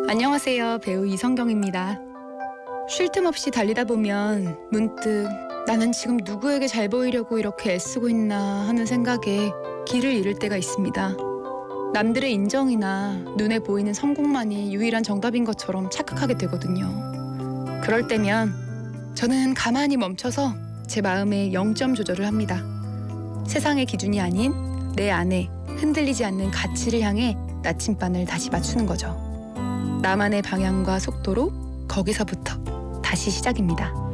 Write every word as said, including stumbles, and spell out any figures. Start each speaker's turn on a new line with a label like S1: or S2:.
S1: 안녕하세요. 배우 이성경입니다. 쉴 틈 없이 달리다 보면 문득 나는 지금 누구에게 잘 보이려고 이렇게 애쓰고 있나 하는 생각에 길을 잃을 때가 있습니다. 남들의 인정이나 눈에 보이는 성공만이 유일한 정답인 것처럼 착각하게 되거든요. 그럴 때면 저는 가만히 멈춰서 제 마음의 영점 조절을 합니다. 세상의 기준이 아닌 내 안에 흔들리지 않는 가치를 향해 나침반을 다시 맞추는 거죠. 나만의 방향과 속도로 거기서부터 다시 시작입니다.